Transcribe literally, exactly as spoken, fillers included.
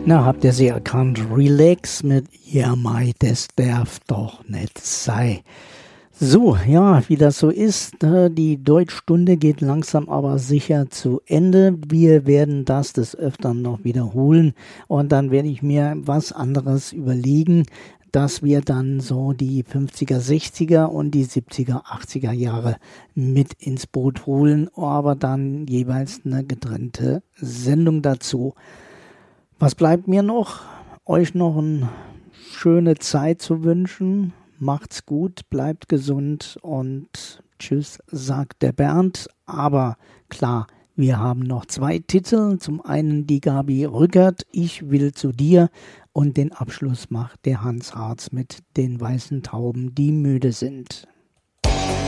Na, habt ihr sie erkannt? Relax mit Ja, mei, das darf doch nicht sein. So, ja, wie das so ist, äh, die Deutschstunde geht langsam aber sicher zu Ende. Wir werden das des Öfteren noch wiederholen und dann werde ich mir was anderes überlegen, dass wir dann so die fünfziger, sechziger und die siebziger, achtziger Jahre mit ins Boot holen, aber dann jeweils eine getrennte Sendung dazu. Was bleibt mir noch? Euch noch eine schöne Zeit zu wünschen. Macht's gut, bleibt gesund und tschüss, sagt der Bernd. Aber klar, wir haben noch zwei Titel. Zum einen die Gabi Rückert, Ich will zu dir. Und den Abschluss macht der Hans Harz mit den weißen Tauben, die müde sind.